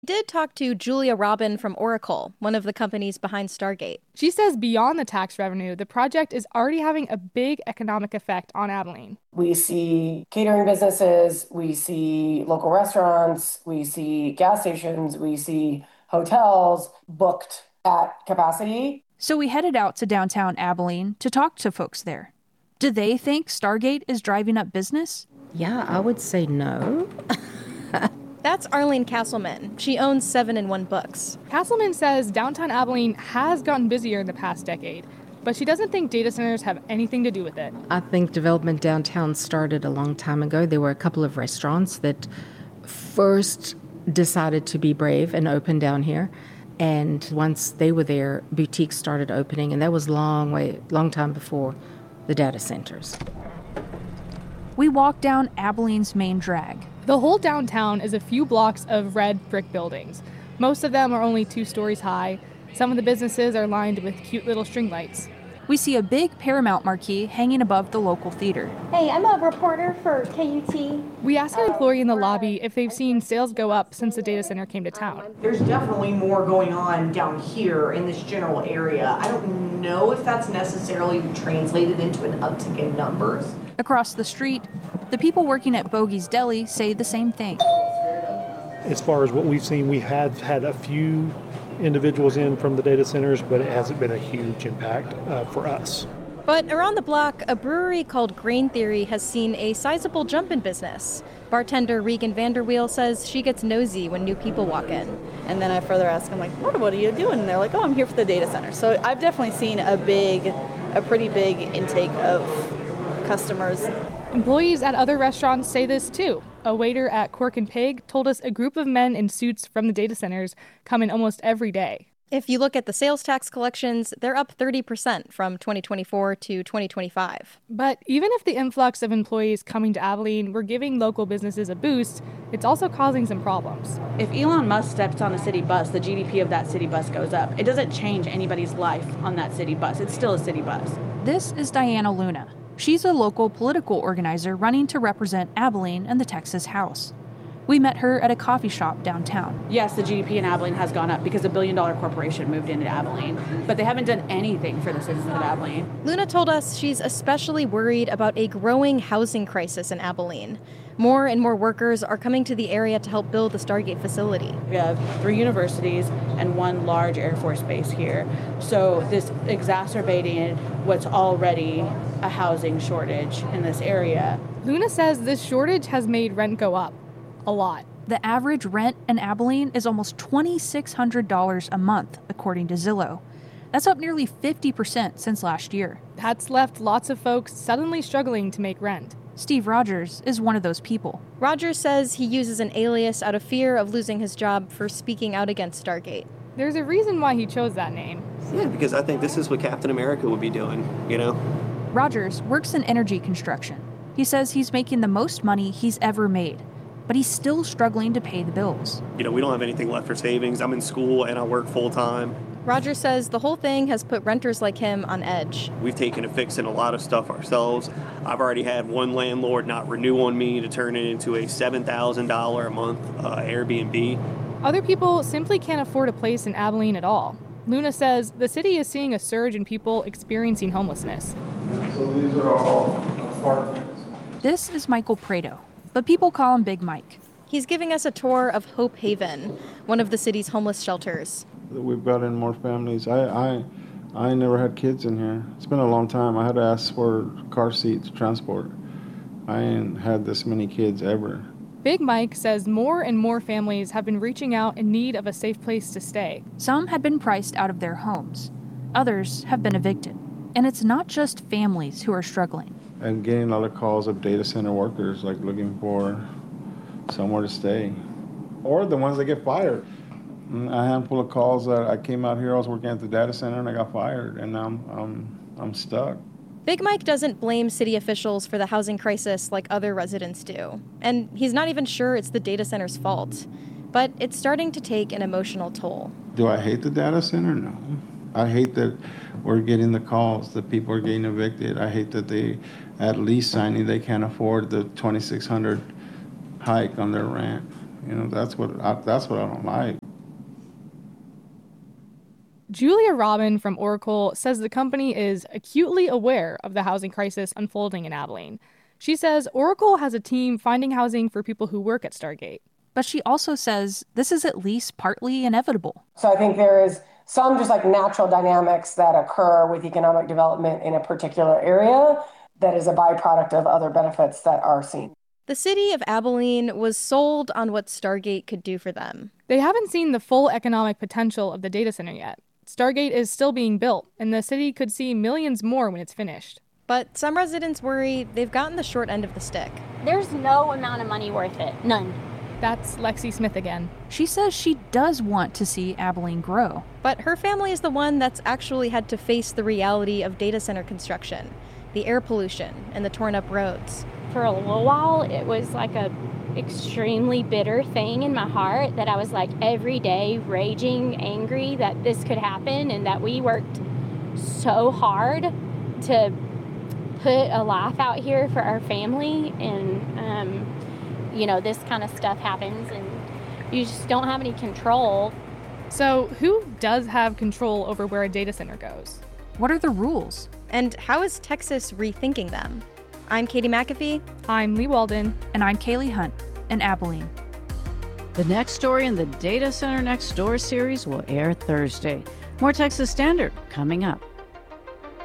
Did talk to Julia Robin from Oracle, one of the companies behind Stargate. She says beyond the tax revenue, the project is already having a big economic effect on Abilene. We see catering businesses, we see local restaurants, we see gas stations, we see hotels booked at capacity. So we headed out to downtown Abilene to talk to folks there. Do they think Stargate is driving up business? Yeah, I would say no. That's Arlene Castleman. She owns 7-in-1 Books. Castleman says downtown Abilene has gotten busier in the past decade, but she doesn't think data centers have anything to do with it. I think development downtown started a long time ago. There were a couple of restaurants that first decided to be brave and open down here. And once they were there, boutiques started opening, and that was long time before the data centers. We walked down Abilene's main drag. The whole downtown is a few blocks of red brick buildings. Most of them are only 2 stories high. Some of the businesses are lined with cute little string lights. We see a big Paramount marquee hanging above the local theater. Hey, I'm a reporter for KUT. We asked an employee in the lobby if they've seen sales go up since the data center came to town. There's definitely more going on down here in this general area. I don't know if that's necessarily translated into an uptick in numbers. Across the street, the people working at Bogey's Deli say the same thing. As far as what we've seen, we have had a few individuals in from the data centers, but it hasn't been a huge impact for us. But around the block, a brewery called Grain Theory has seen a sizable jump in business. Bartender Regan Vanderweel says she gets nosy when new people walk in. And then I further ask them, like, what are you doing? And they're like, oh, I'm here for the data center. So I've definitely seen a pretty big intake of customers. Employees at other restaurants say this too. A waiter at Cork and Pig told us a group of men in suits from the data centers come in almost every day. If you look at the sales tax collections, they're up 30% from 2024 to 2025. But even if the influx of employees coming to Abilene were giving local businesses a boost, it's also causing some problems. If Elon Musk steps on a city bus, the GDP of that city bus goes up. It doesn't change anybody's life on that city bus. It's still a city bus. This is Diana Luna. She's a local political organizer running to represent Abilene in the Texas House. We met her at a coffee shop downtown. Yes, the GDP in Abilene has gone up because a billion-dollar corporation moved into Abilene, but they haven't done anything for the citizens of Abilene. Luna told us she's especially worried about a growing housing crisis in Abilene. More and more workers are coming to the area to help build the Stargate facility. We have 3 universities and 1 large Air Force base here. So this exacerbated what's already a housing shortage in this area. Luna says this shortage has made rent go up a lot. The average rent in Abilene is almost $2,600 a month, according to Zillow. That's up nearly 50% since last year. That's left lots of folks suddenly struggling to make rent. Steve Rogers is one of those people. Rogers says he uses an alias out of fear of losing his job for speaking out against Stargate. There's a reason why he chose that name. Yeah, because I think this is what Captain America would be doing, you know? Rogers works in energy construction. He says he's making the most money he's ever made, but he's still struggling to pay the bills. You know, we don't have anything left for savings. I'm in school and I work full time. Rogers says the whole thing has put renters like him on edge. We've taken a fix in a lot of stuff ourselves. I've already had one landlord not renew on me to turn it into a $7,000 a month Airbnb. Other people simply can't afford a place in Abilene at all. Luna says the city is seeing a surge in people experiencing homelessness. So these are all apartments. This is Michael Prado, but people call him Big Mike. He's giving us a tour of Hope Haven, one of the city's homeless shelters. We've got in more families. I never had kids in here. It's been a long time. I had to ask for car seat to transport. I ain't had this many kids ever. Big Mike says more and more families have been reaching out in need of a safe place to stay. Some had been priced out of their homes. Others have been evicted. And it's not just families who are struggling. And getting a lot of calls of data center workers, like looking for somewhere to stay. Or the ones that get fired. A handful of calls that I came out here, I was working at the data center and I got fired, and now I'm stuck. Big Mike doesn't blame city officials for the housing crisis like other residents do. And he's not even sure it's the data center's fault. But it's starting to take an emotional toll. Do I hate the data center? No. I hate that we're getting the calls, that people are getting evicted. I hate that they, at lease signing, they can't afford the $2,600 hike on their rent. That's what I don't like. Julia Robin from Oracle says the company is acutely aware of the housing crisis unfolding in Abilene. She says Oracle has a team finding housing for people who work at Stargate. But she also says this is at least partly inevitable. So I think there is some just like natural dynamics that occur with economic development in a particular area that is a byproduct of other benefits that are seen. The city of Abilene was sold on what Stargate could do for them. They haven't seen the full economic potential of the data center yet. Stargate is still being built, and the city could see millions more when it's finished. But some residents worry they've gotten the short end of the stick. There's no amount of money worth it. None. That's Lexi Smith again. She says she does want to see Abilene grow. But her family is the one that's actually had to face the reality of data center construction, the air pollution, and the torn up roads. For a little while, it was like a extremely bitter thing in my heart that I was like every day raging, angry that this could happen and that we worked so hard to put a life out here for our family, and this kind of stuff happens and you just don't have any control. So who does have control over where a data center goes? What are the rules? And how is Texas rethinking them? I'm Katie McAfee. I'm Lee Walden. And I'm Kaylee Hunt in Abilene. The next story in the Data Center Next Door series will air Thursday. More Texas Standard coming up.